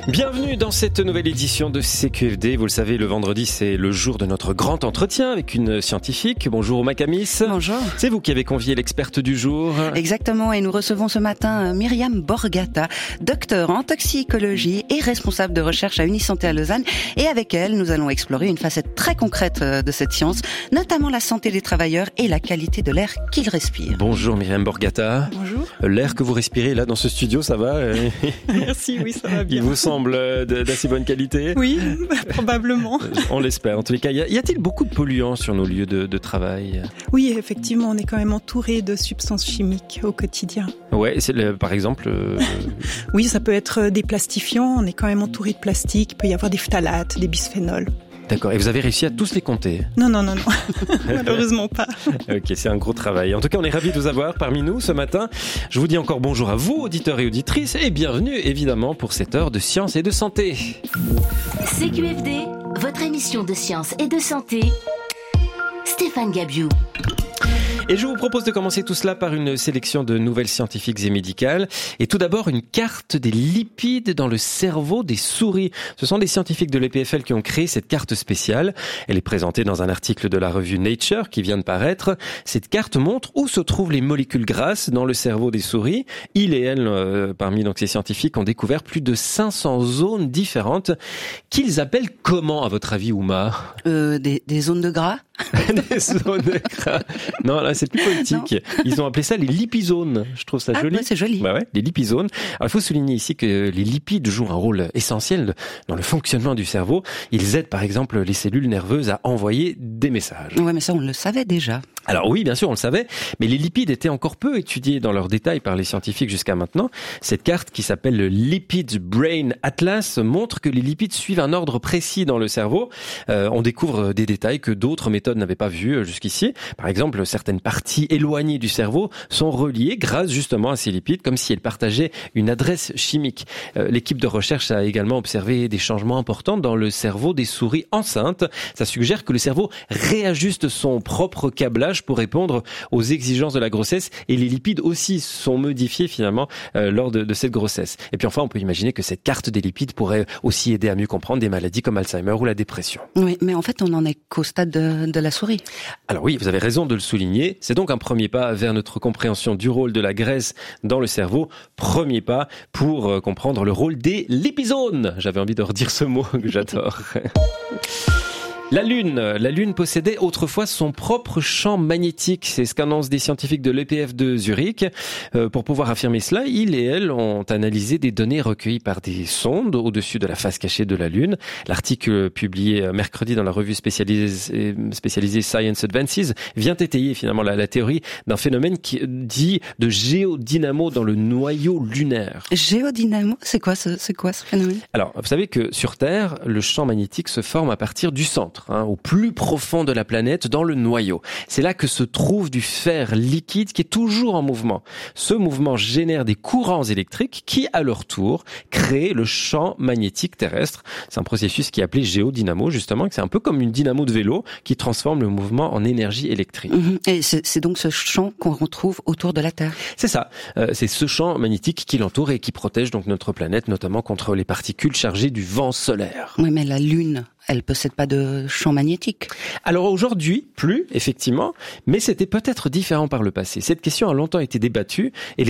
Bienvenue dans cette nouvelle édition de CQFD. Vous le savez, le vendredi, c'est le jour de notre grand entretien avec une scientifique. Bonjour Makamis. Bonjour. C'est vous qui avez convié l'experte du jour. Exactement, et nous recevons ce matin Myriam Borgata, docteur en toxicologie et responsable de recherche à Unisanté à Lausanne. Et avec elle, nous allons explorer une facette très concrète de cette science, notamment la santé des travailleurs et la qualité de l'air qu'ils respirent. Bonjour Myriam Borgata. Bonjour. L'air que vous respirez là dans ce studio, ça va? Merci, oui, ça va bien. Il vous semble d'assez bonne qualité? Oui, probablement. On l'espère. En tous les cas, y a-t-il beaucoup de polluants sur nos lieux de travail? Oui, effectivement, on est quand même entouré de substances chimiques au quotidien. Ouais, par exemple... Oui, ça peut être des plastifiants, on est quand même entouré de plastique, il peut y avoir des phtalates, des bisphénols. D'accord, et vous avez réussi à tous les compter? Non, malheureusement pas. Ok, c'est un gros travail. En tout cas, on est ravis de vous avoir parmi nous ce matin. Je vous dis encore bonjour à vous, auditeurs et auditrices, et bienvenue évidemment pour cette heure de science et de santé. CQFD, votre émission de science et de santé. Stéphane Gabiou. Et je vous propose de commencer tout cela par une sélection de nouvelles scientifiques et médicales. Et tout d'abord, une carte des lipides dans le cerveau des souris. Ce sont des scientifiques de l'EPFL qui ont créé cette carte spéciale. Elle est présentée dans un article de la revue Nature qui vient de paraître. Cette carte montre où se trouvent les molécules grasses dans le cerveau des souris. Il et elle, parmi donc ces scientifiques, ont découvert plus de 500 zones différentes qu'ils appellent comment, à votre avis, Ouma? Des zones de gras? Des zones de gras. Non, là, c'est plus politique. Non. Ils ont appelé ça les lipizones. Je trouve ça joli. Ouais, c'est joli. Bah ouais, les lipizones. Alors, il faut souligner ici que les lipides jouent un rôle essentiel dans le fonctionnement du cerveau. Ils aident, par exemple, les cellules nerveuses à envoyer des messages. Ouais, mais ça, on le savait déjà. Alors oui, bien sûr, on le savait, mais les lipides étaient encore peu étudiés dans leurs détails par les scientifiques jusqu'à maintenant. Cette carte, qui s'appelle le Lipid Brain Atlas, montre que les lipides suivent un ordre précis dans le cerveau. On découvre des détails que d'autres méthodes n'avaient pas vus jusqu'ici. Par exemple, certaines parties éloignées du cerveau sont reliées grâce justement à ces lipides, comme si elles partageaient une adresse chimique. L'équipe de recherche a également observé des changements importants dans le cerveau des souris enceintes. Ça suggère que le cerveau réajuste son propre câblage pour répondre aux exigences de la grossesse, et les lipides aussi sont modifiés finalement lors de cette grossesse. Et puis enfin, on peut imaginer que cette carte des lipides pourrait aussi aider à mieux comprendre des maladies comme Alzheimer ou la dépression. Oui, mais en fait, on n'en est qu'au stade de la souris. Alors oui, vous avez raison de le souligner. C'est donc un premier pas vers notre compréhension du rôle de la graisse dans le cerveau. Premier pas pour comprendre le rôle des lipizones. J'avais envie de redire ce mot que j'adore. La Lune possédait autrefois son propre champ magnétique. C'est ce qu'annoncent des scientifiques de l'EPF de Zurich. Pour pouvoir affirmer cela, ils et elles ont analysé des données recueillies par des sondes au-dessus de la face cachée de la Lune. L'article publié mercredi dans la revue spécialisée Science Advances vient étayer finalement la théorie d'un phénomène qui dit de géodynamo dans le noyau lunaire. Géodynamo, c'est quoi ce phénomène? Alors, vous savez que sur Terre, le champ magnétique se forme à partir du centre. Au plus profond de la planète, dans le noyau. C'est là que se trouve du fer liquide qui est toujours en mouvement. Ce mouvement génère des courants électriques qui, à leur tour, créent le champ magnétique terrestre. C'est un processus qui est appelé géodynamo, justement, c'est un peu comme une dynamo de vélo qui transforme le mouvement en énergie électrique. Et c'est donc ce champ qu'on retrouve autour de la Terre? C'est ça. C'est ce champ magnétique qui l'entoure et qui protège donc notre planète, notamment contre les particules chargées du vent solaire. Oui, mais la Lune, elle possède pas de champ magnétique. Alors aujourd'hui, plus, effectivement, mais c'était peut-être différent par le passé. Cette question a longtemps été débattue et